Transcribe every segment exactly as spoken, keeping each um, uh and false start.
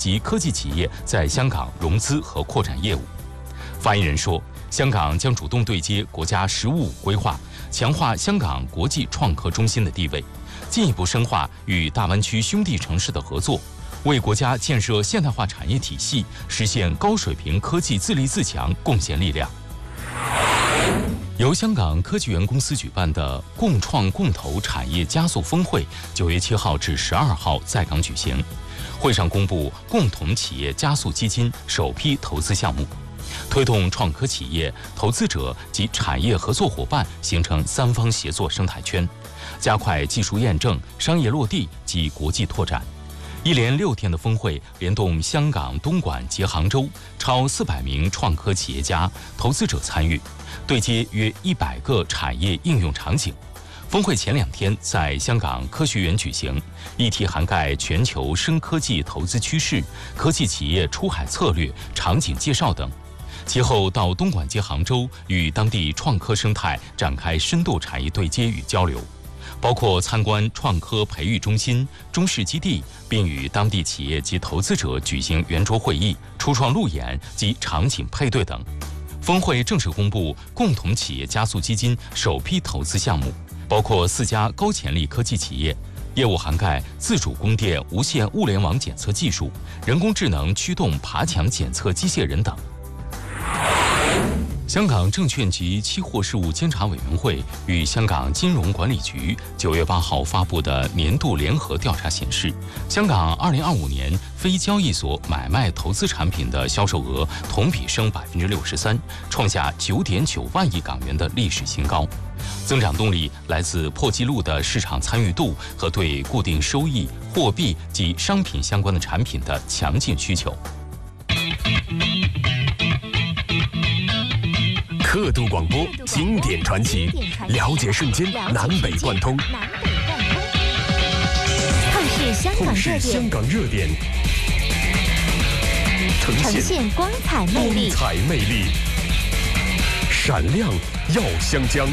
及科技企业在香港融资和扩展业务。发言人说，香港将主动对接国家“十五五”规划，强化香港国际创科中心的地位，进一步深化与大湾区兄弟城市的合作，为国家建设现代化产业体系、实现高水平科技自立自强贡献力量。由香港科技园公司举办的共创共投产业加速峰会，九月七号至十二号在港举行。会上公布共同企业加速基金首批投资项目，推动创科企业、投资者及产业合作伙伴形成三方协作生态圈，加快技术验证、商业落地及国际拓展。一连六天的峰会联动香港、东莞及杭州超四百名创科企业家、投资者参与，对接约一百个产业应用场景。峰会前两天在香港科学园举行，议题涵盖全球深科技投资趋势、科技企业出海策略、场景介绍等。其后到东莞及杭州，与当地创科生态展开深度产业对接与交流，包括参观创科培育中心、中试基地，并与当地企业及投资者举行圆桌会议、初创路演及场景配对等。峰会正式公布共同企业加速基金首批投资项目，包括四家高潜力科技企业，业务涵盖自主供电无线物联网检测技术、人工智能驱动爬墙检测机械人等。香港证券及期货事务监察委员会与香港金融管理局九月八号发布的年度联合调查显示，香港二零二五年非交易所买卖投资产品的销售额同比升百分之六十三，创下九点九万亿港元的历史新高。增长动力来自破纪录的市场参与度和对固定收益、货币及商品相关的产品的强劲需求。 刻度广播，经典传奇，了解瞬间南北贯通。 透视香港热点， 香港热点，呈呈现光彩魅力， 光彩魅力，闪亮耀香江。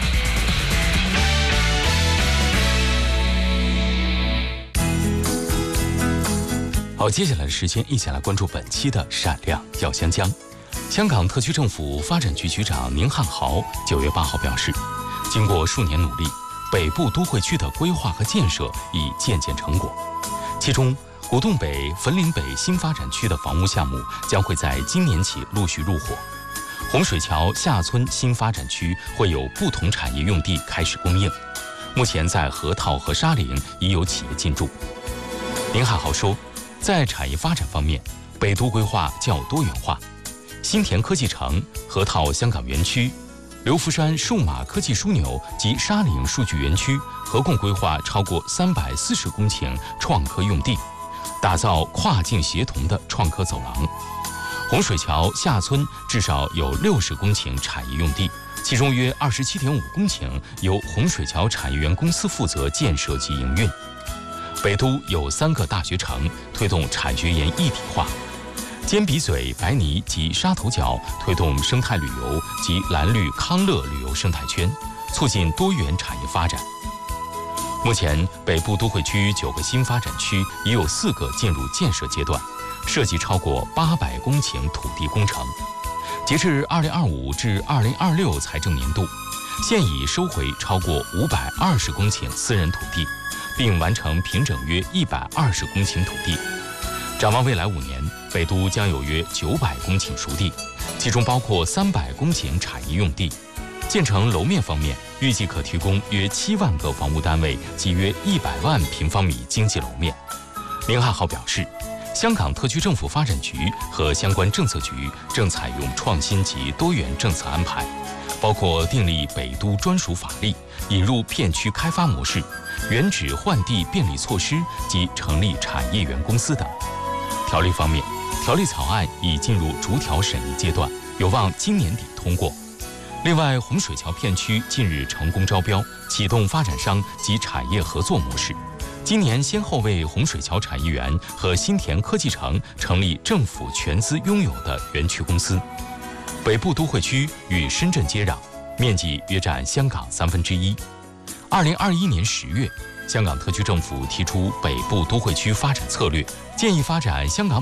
好，接下来的时间，一起来关注本期的闪亮耀香江。香港特区政府发展局局长宁汉豪九月八号表示，经过数年努力，北部都会区的规划和建设已渐见成果。其中，古洞北、粉岭北新发展区的房屋项目将会在今年起陆续入伙。洪水桥下村新发展区会有不同产业用地开始供应。目前在河套和沙岭已有企业进驻。宁汉豪说，在产业发展方面，北都规划较多元化。新田科技城、河套香港园区、流浮山数码科技枢纽及沙岭数据园区合共规划超过三百四十公顷创科用地，打造跨境协同的创科走廊。洪水桥下村至少有六十公顷产业用地，其中约二十七点五公顷由洪水桥产业园公司负责建设及营运。北都有三个大学城，推动产学研一体化。尖鼻嘴、白泥及沙头角推动生态旅游及蓝绿康乐旅游生态圈，促进多元产业发展。目前，北部都会区九个新发展区已有四个进入建设阶段，涉及超过八百公顷土地工程。截至二零二五至二零二六财政年度，现已收回超过五百二十公顷私人土地，并完成平整约一百二十公顷土地。展望未来五年，北都将有约九百公顷熟地，其中包括三百公顷产业用地。建成楼面方面，预计可提供约七万个房屋单位及约一百万平方米经济楼面。宁汉豪表示，香港特区政府发展局和相关政策局正采用创新及多元政策安排，包括订立北都专属法律、引入片区开发模式、原址换地便利措施及成立产业园公司等。条例方面，条例草案已进入逐条审议阶段，有望今年底通过。另外，洪水桥片区近日成功招标，启动发展商及产业合作模式。今年先后为洪水桥产业园和新田科技城成立政府全资拥有的园区公司。北部都会区与深圳接壤，面积约占香港三分之一。二零二一年十月，香港特区政府提出北部都会区发展策略，建议发展香港